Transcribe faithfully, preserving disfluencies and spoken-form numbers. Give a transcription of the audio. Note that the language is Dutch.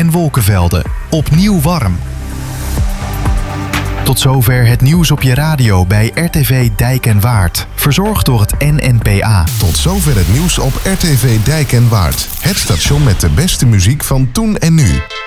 en wolkenvelden. Opnieuw warm. Tot zover het nieuws op je radio bij R T V Dijk en Waard. Verzorgd door het N N P A. Tot zover het nieuws op R T V Dijk en Waard. Het station met de beste muziek van toen en nu.